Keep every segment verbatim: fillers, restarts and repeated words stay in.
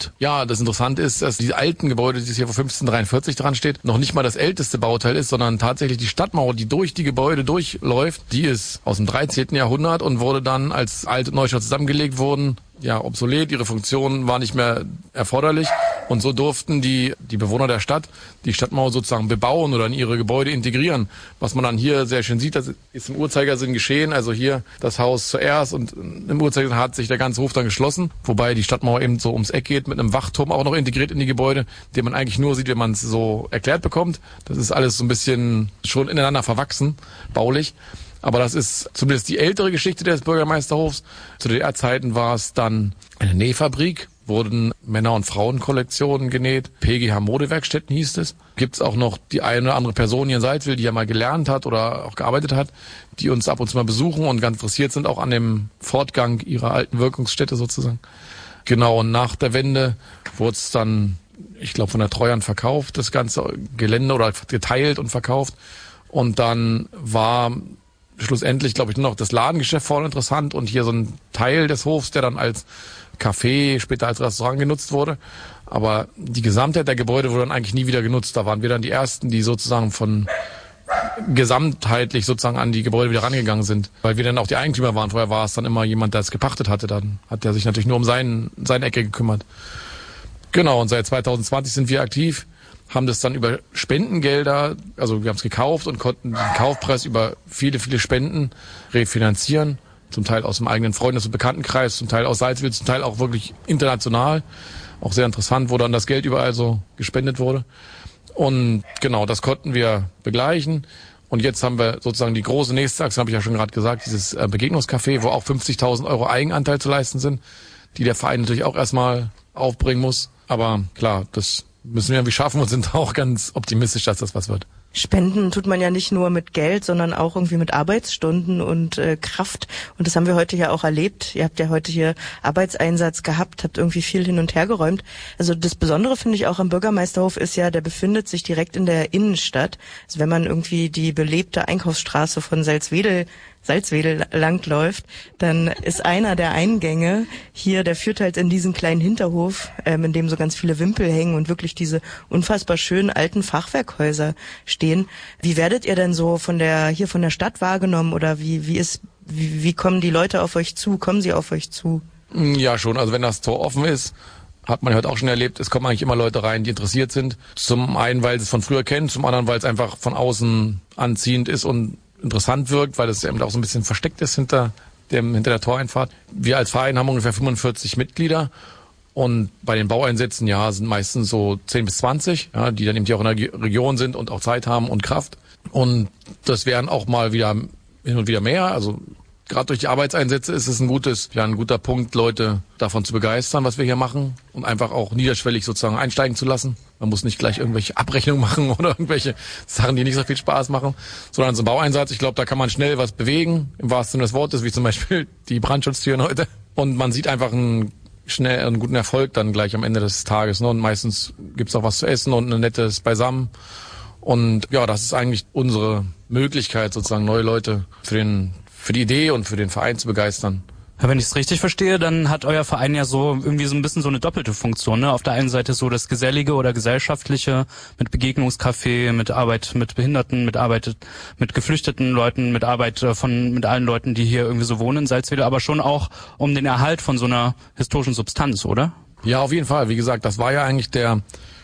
Und ja, das Interessante ist, dass die alten Gebäude, die hier vor fünfzehnhundertdreiundvierzig dran steht, noch nicht mal das älteste Bauteil ist, sondern tatsächlich die Stadtmauer, die durch die Gebäude durchläuft, die ist aus dem dreizehnten Jahrhundert und wurde dann, als Alt- und Neustadt zusammengelegt wurden, ja, obsolet, ihre Funktion war nicht mehr erforderlich und so durften die die Bewohner der Stadt die Stadtmauer sozusagen bebauen oder in ihre Gebäude integrieren. Was man dann hier sehr schön sieht, das ist im Uhrzeigersinn geschehen, also hier das Haus zuerst und im Uhrzeigersinn hat sich der ganze Hof dann geschlossen, wobei die Stadtmauer eben so ums Eck geht mit einem Wachturm auch noch integriert in die Gebäude, den man eigentlich nur sieht, wenn man es so erklärt bekommt. Das ist alles so ein bisschen schon ineinander verwachsen, baulich. Aber das ist zumindest die ältere Geschichte des Bürgermeisterhofs. Zu D D R-Zeiten war es dann eine Nähfabrik, wurden Männer- und Frauenkollektionen genäht. P G H Modewerkstätten hieß es. Gibt es auch noch die eine oder andere Person hier in Salzwedel, die ja mal gelernt hat oder auch gearbeitet hat, die uns ab und zu mal besuchen und ganz interessiert sind auch an dem Fortgang ihrer alten Wirkungsstätte sozusagen. Genau, und nach der Wende wurde es dann, ich glaube, von der Treuhand verkauft, das ganze Gelände, oder geteilt und verkauft. Und dann war schlussendlich, glaube ich, nur noch das Ladengeschäft vorne interessant und hier so ein Teil des Hofs, der dann als Café, später als Restaurant genutzt wurde. Aber die Gesamtheit der Gebäude wurde dann eigentlich nie wieder genutzt. Da waren wir dann die Ersten, die sozusagen von gesamtheitlich sozusagen an die Gebäude wieder rangegangen sind. Weil wir dann auch die Eigentümer waren. Vorher war es dann immer jemand, der es gepachtet hatte. Dann hat der sich natürlich nur um seinen, seine Ecke gekümmert. Genau, und seit zwanzig zwanzig sind wir aktiv. Haben das dann über Spendengelder, also wir haben es gekauft und konnten den Kaufpreis über viele, viele Spenden refinanzieren. Zum Teil aus dem eigenen Freundes- und Bekanntenkreis, zum Teil aus Salzwedel, zum Teil auch wirklich international. Auch sehr interessant, wo dann das Geld überall so gespendet wurde. Und genau, das konnten wir begleichen. Und jetzt haben wir sozusagen die große nächste Aktion, habe ich ja schon gerade gesagt, dieses Begegnungscafé, wo auch fünfzigtausend Euro Eigenanteil zu leisten sind, die der Verein natürlich auch erstmal aufbringen muss. Aber klar, das müssen wir irgendwie schaffen und sind auch ganz optimistisch, dass das was wird. Spenden tut man ja nicht nur mit Geld, sondern auch irgendwie mit Arbeitsstunden und äh, Kraft. Und das haben wir heute ja auch erlebt. Ihr habt ja heute hier Arbeitseinsatz gehabt, habt irgendwie viel hin und her geräumt. Also das Besondere finde ich auch am Bürgermeisterhof ist ja, der befindet sich direkt in der Innenstadt. Also wenn man irgendwie die belebte Einkaufsstraße von Salzwedel Salzwedel langläuft, dann ist einer der Eingänge hier, der führt halt in diesen kleinen Hinterhof, ähm, in dem so ganz viele Wimpel hängen und wirklich diese unfassbar schönen alten Fachwerkhäuser stehen. Wie werdet ihr denn so von der hier von der Stadt wahrgenommen oder wie wie ist wie, wie kommen die Leute auf euch zu? Kommen sie auf euch zu? Ja, schon. Also wenn das Tor offen ist, hat man heute auch schon erlebt, es kommen eigentlich immer Leute rein, die interessiert sind. Zum einen, weil sie es von früher kennen, zum anderen, weil es einfach von außen anziehend ist und interessant wirkt, weil es eben auch so ein bisschen versteckt ist hinter dem hinter der Toreinfahrt. Wir als Verein haben ungefähr fünfundvierzig Mitglieder und bei den Baueinsätzen ja sind meistens so zehn bis zwanzig, ja, die dann eben hier auch in der Region sind und auch Zeit haben und Kraft. Und das wären auch mal wieder hin und wieder mehr. Also gerade durch die Arbeitseinsätze ist es ein gutes, ja, ein guter Punkt, Leute davon zu begeistern, was wir hier machen und einfach auch niederschwellig sozusagen einsteigen zu lassen. Man muss nicht gleich irgendwelche Abrechnungen machen oder irgendwelche Sachen, die nicht so viel Spaß machen, sondern so ein Baueinsatz, ich glaube, da kann man schnell was bewegen, im wahrsten Sinne des Wortes, wie zum Beispiel die Brandschutztüren heute. Und man sieht einfach einen schnell einen guten Erfolg dann gleich am Ende des Tages. Ne? Und meistens gibt's auch was zu essen und ein nettes Beisammen. Und ja, das ist eigentlich unsere Möglichkeit, sozusagen neue Leute für den für die Idee und für den Verein zu begeistern. Ja, wenn ich es richtig verstehe, dann hat euer Verein ja so irgendwie so ein bisschen so eine doppelte Funktion. Ne? Auf der einen Seite so das Gesellige oder Gesellschaftliche mit Begegnungscafé, mit Arbeit mit Behinderten, mit Arbeit mit geflüchteten Leuten, mit Arbeit von mit allen Leuten, die hier irgendwie so wohnen in Salzwedel, aber schon auch um den Erhalt von so einer historischen Substanz, oder? Ja, auf jeden Fall. Wie gesagt, das war ja eigentlich der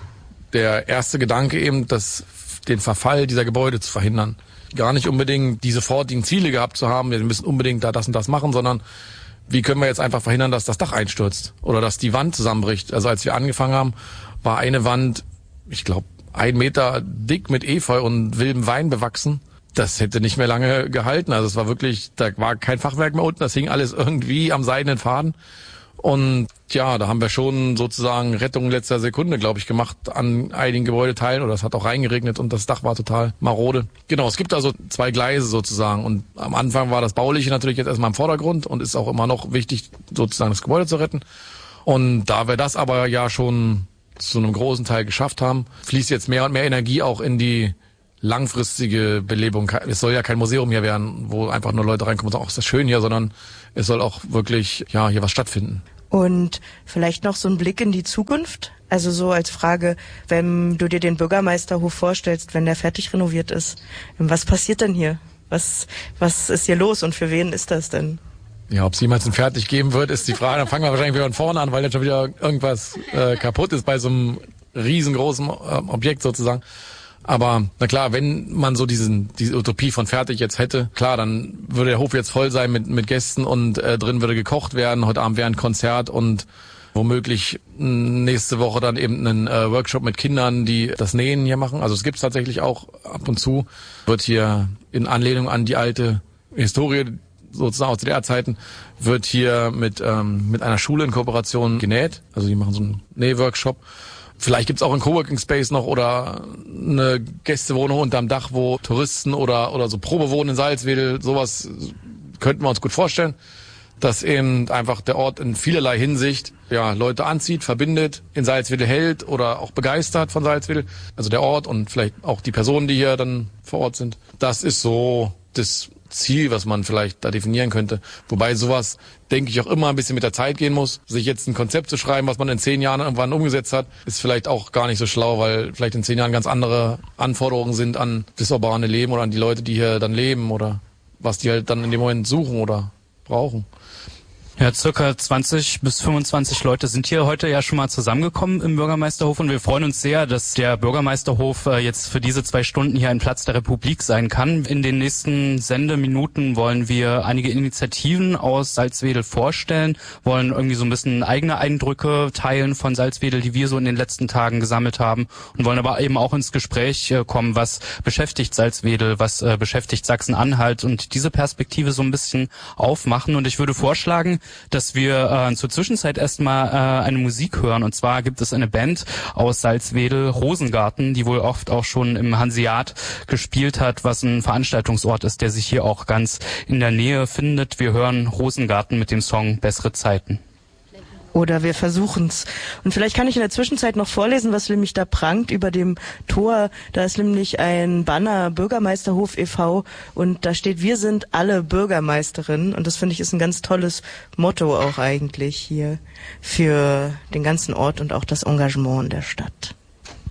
der erste Gedanke eben, das den Verfall dieser Gebäude zu verhindern. Gar nicht unbedingt die sofortigen Ziele gehabt zu haben, wir müssen unbedingt da das und das machen, sondern wie können wir jetzt einfach verhindern, dass das Dach einstürzt oder dass die Wand zusammenbricht. Also als wir angefangen haben, war eine Wand, ich glaube, ein Meter dick mit Efeu und wildem Wein bewachsen. Das hätte nicht mehr lange gehalten. Also es war wirklich, da war kein Fachwerk mehr unten, das hing alles irgendwie am seidenen Faden. Und ja, da haben wir schon sozusagen Rettung letzter Sekunde, glaube ich, gemacht an einigen Gebäudeteilen. Oder es hat auch reingeregnet und das Dach war total marode. Genau, es gibt also zwei Gleise sozusagen. Und am Anfang war das Bauliche natürlich jetzt erstmal im Vordergrund und ist auch immer noch wichtig, sozusagen das Gebäude zu retten. Und da wir das aber ja schon zu einem großen Teil geschafft haben, fließt jetzt mehr und mehr Energie auch in die langfristige Belebung. Es soll ja kein Museum hier werden, wo einfach nur Leute reinkommen und sagen, ach, ist das schön hier, sondern es soll auch wirklich, ja, hier was stattfinden. Und vielleicht noch so ein Blick in die Zukunft. Also so als Frage, wenn du dir den Bürgermeisterhof vorstellst, wenn der fertig renoviert ist, was passiert denn hier? Was, was ist hier los und für wen ist das denn? Ja, ob es jemals ein fertig geben wird, ist die Frage. Dann fangen wir wahrscheinlich wieder von vorne an, weil jetzt schon wieder irgendwas äh, kaputt ist bei so einem riesengroßen äh, Objekt sozusagen. Aber na klar, wenn man so diesen diese Utopie von fertig jetzt hätte, klar, dann würde der Hof jetzt voll sein mit mit Gästen und äh, drin würde gekocht werden. Heute Abend wäre ein Konzert und womöglich nächste Woche dann eben einen äh, Workshop mit Kindern, die das Nähen hier machen. Also es gibt's tatsächlich auch ab und zu. Wird hier in Anlehnung an die alte Historie sozusagen aus D D R-Zeiten, wird hier mit ähm, mit einer Schule in Kooperation genäht. Also die machen so einen Nähworkshop. Vielleicht gibt's auch einen Coworking Space noch oder eine Gästewohnung unterm Dach, wo Touristen oder oder so Probewohnen in Salzwedel, sowas könnten wir uns gut vorstellen, dass eben einfach der Ort in vielerlei Hinsicht ja Leute anzieht, verbindet, in Salzwedel hält oder auch begeistert von Salzwedel. Also der Ort und vielleicht auch die Personen, die hier dann vor Ort sind. Das ist so das Ziel, was man vielleicht da definieren könnte. Wobei sowas, denke ich, auch immer ein bisschen mit der Zeit gehen muss. Sich jetzt ein Konzept zu schreiben, was man in zehn Jahren irgendwann umgesetzt hat, ist vielleicht auch gar nicht so schlau, weil vielleicht in zehn Jahren ganz andere Anforderungen sind an das urbane Leben oder an die Leute, die hier dann leben oder was die halt dann in dem Moment suchen oder brauchen. Ja, circa zwanzig bis fünfundzwanzig Leute sind hier heute ja schon mal zusammengekommen im Bürgermeisterhof und wir freuen uns sehr, dass der Bürgermeisterhof äh, jetzt für diese zwei Stunden hier ein Platz der Republik sein kann. In den nächsten Sendeminuten wollen wir einige Initiativen aus Salzwedel vorstellen, wollen irgendwie so ein bisschen eigene Eindrücke teilen von Salzwedel, die wir so in den letzten Tagen gesammelt haben und wollen aber eben auch ins Gespräch äh, kommen, was beschäftigt Salzwedel, was äh, beschäftigt Sachsen-Anhalt und diese Perspektive so ein bisschen aufmachen und ich würde vorschlagen, dass wir äh, zur Zwischenzeit erstmal äh, eine Musik hören. Und zwar gibt es eine Band aus Salzwedel, Rosengarten, die wohl oft auch schon im Hanseat gespielt hat, was ein Veranstaltungsort ist, der sich hier auch ganz in der Nähe findet. Wir hören Rosengarten mit dem Song Bessere Zeiten. Oder wir versuchen's. Und vielleicht kann ich in der Zwischenzeit noch vorlesen, was nämlich da prangt über dem Tor. Da ist nämlich ein Banner Bürgermeisterhof e V und da steht, wir sind alle Bürgermeisterinnen. Und das finde ich ist ein ganz tolles Motto auch eigentlich hier für den ganzen Ort und auch das Engagement in der Stadt.